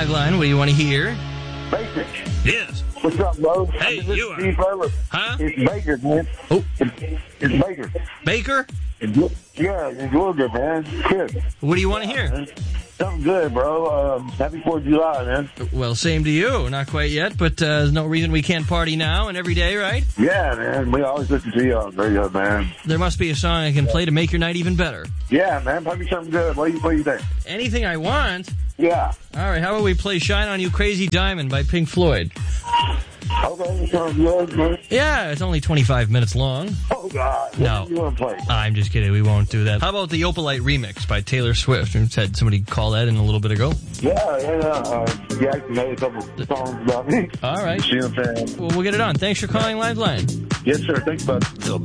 Liveline. What do you want to hear? Basic. Yes. What's up, bro? Hey, you are. Steve Butler. Huh? It's Baker, man. Oh. It's Baker. Baker? Yeah, it's Georgia, man. Good. What do you want to hear? Something good, bro. Happy 4th of July, man. Well, same to you. Not quite yet, but there's no reason we can't party now and every day, right? Yeah, man. We always listen to you on the radio, man. There must be a song I can play to make your night even better. Yeah, man. Play me something good. What do you think? Anything I want. Yeah. All right, how about we play Shine On You Crazy Diamond by Pink Floyd? Okay, sounds good, man. Yeah, it's only 25 minutes long. Oh, God. No. What do you want to play? I'm just kidding. We won't do that. How about the Opalite remix by Taylor Swift? We had somebody call that in a little bit ago. Yeah. You actually made a couple songs about me. All right. See what I'm saying? Well, we'll get it on. Thanks for calling Liveline. Yes, sir. Thanks, bud.